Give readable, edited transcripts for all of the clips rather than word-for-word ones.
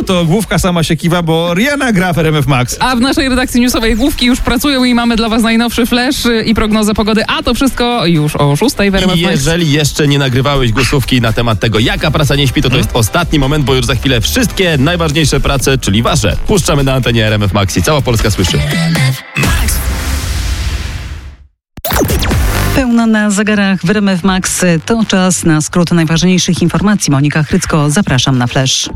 to główka sama się kiwa, bo Rihanna gra w RMF Max. A w naszej redakcji newsowej główki już pracują i mamy dla was najnowszy flash i prognozę pogody, a to wszystko już o 6 w RMF Max. I jeżeli jeszcze nie nagrywałeś głosówki na temat tego, jaka praca nie śpi, to jest ostatni moment, bo już za chwilę wszystkie najważniejsze prace, czyli wasze, puszczamy na antenie RMF Max i cała Polska słyszy. Pełno na zegarach w RMF Max. To czas na skrót najważniejszych informacji. Monika Chrycko, zapraszam na flash.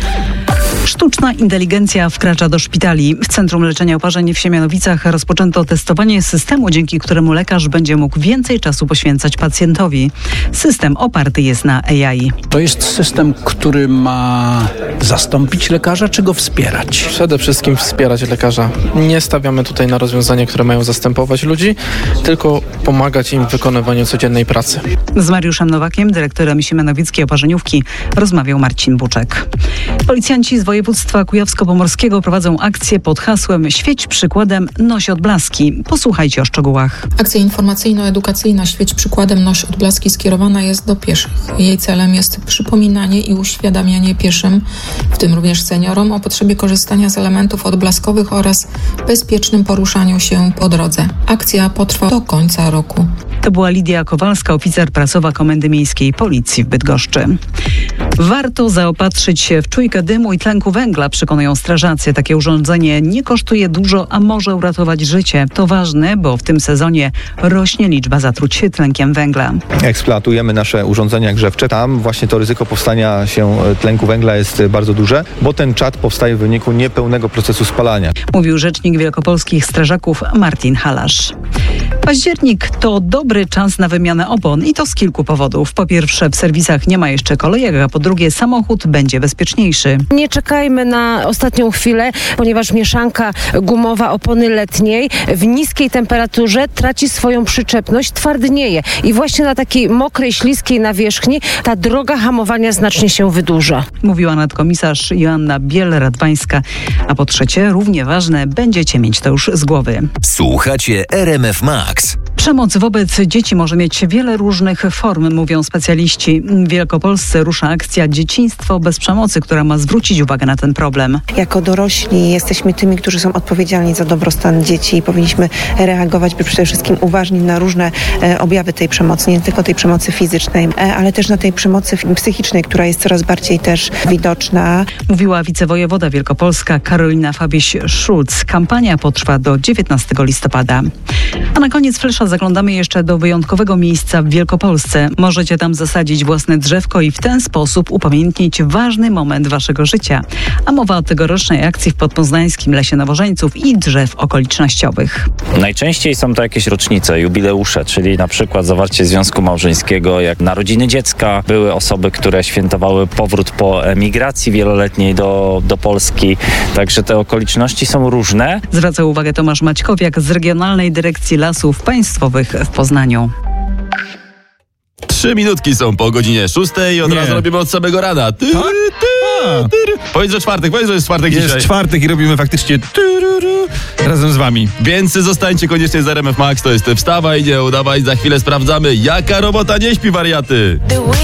Sztuczna inteligencja wkracza do szpitali. W Centrum Leczenia Oparzeń w Siemianowicach rozpoczęto testowanie systemu, dzięki któremu lekarz będzie mógł więcej czasu poświęcać pacjentowi. System oparty jest na AI. To jest system, który ma zastąpić lekarza, czy go wspierać? Przede wszystkim wspierać lekarza. Nie stawiamy tutaj na rozwiązania, które mają zastępować ludzi, tylko pomagać im w wykonywaniu codziennej pracy. Z Mariuszem Nowakiem, dyrektorem Siemianowickiej Oparzeniówki, rozmawiał Marcin Buczek. Policjanci z województwa kujawsko-pomorskiego prowadzą akcję pod hasłem „Świeć przykładem, noś odblaski”. Posłuchajcie o szczegółach. Akcja informacyjno-edukacyjna „Świeć przykładem, noś odblaski” skierowana jest do pieszych. Jej celem jest przypominanie i uświadamianie pieszym, w tym również seniorom, o potrzebie korzystania z elementów odblaskowych oraz bezpiecznym poruszaniu się po drodze. Akcja potrwa do końca roku. To była Lidia Kowalska, oficer prasowa Komendy Miejskiej Policji w Bydgoszczy. Warto zaopatrzyć się w czujkę dymu i tlenku węgla, przekonują strażacy. Takie urządzenie nie kosztuje dużo, a może uratować życie. To ważne, bo w tym sezonie rośnie liczba zatruć tlenkiem węgla. Eksploatujemy nasze urządzenia grzewcze. Tam właśnie to ryzyko powstania się tlenku węgla jest bardzo duże, bo ten czad powstaje w wyniku niepełnego procesu spalania. Mówił rzecznik wielkopolskich strażaków Martin Halasz. Październik to dobry czas na wymianę opon i to z kilku powodów. Po pierwsze, w serwisach nie ma jeszcze kolejek, a po drugie, samochód będzie bezpieczniejszy. Nie czekajmy na ostatnią chwilę, ponieważ mieszanka gumowa opony letniej w niskiej temperaturze traci swoją przyczepność, twardnieje i właśnie na takiej mokrej, śliskiej nawierzchni ta droga hamowania znacznie się wydłuża. Mówiła nadkomisarz Joanna Biel-Radwańska. A po trzecie, równie ważne, będziecie mieć to już z głowy. Słuchacie RMF Max. Przemoc wobec dzieci może mieć wiele różnych form, mówią specjaliści. W Wielkopolsce rusza akcja Dzieciństwo bez przemocy, która ma zwrócić uwagę na ten problem. Jako dorośli jesteśmy tymi, którzy są odpowiedzialni za dobrostan dzieci i powinniśmy reagować, by przede wszystkim uważnić na różne objawy tej przemocy, nie tylko tej przemocy fizycznej, ale też na tej przemocy psychicznej, która jest coraz bardziej też widoczna. Mówiła wicewojewoda wielkopolska Karolina Fabieś-Szulc. Kampania potrwa do 19 listopada. A na koniec flesza zaglądamy jeszcze do wyjątkowego miejsca w Wielkopolsce. Możecie tam zasadzić własne drzewko i w ten sposób upamiętnić ważny moment waszego życia. A mowa o tegorocznej akcji w Podpoznańskim Lesie Nowożeńców i drzew okolicznościowych. Najczęściej są to jakieś rocznice, jubileusze, czyli na przykład zawarcie związku małżeńskiego, jak narodziny dziecka. Były osoby, które świętowały powrót po emigracji wieloletniej do Polski. Także te okoliczności są różne. Zwraca uwagę Tomasz Maćkowiak z Regionalnej Dyrekcji Lasów Państwowych w Poznaniu. 3 minutki są po godzinie 6 i od razu robimy od samego rana. Powiedz, że czwartek, powiedz, że jest czwartek dzisiaj. Jest czwartek i robimy faktycznie razem z wami. Więc zostańcie koniecznie z RMF Max, to jest wstawaj, nie udawaj, za chwilę sprawdzamy, jaka robota nie śpi, wariaty.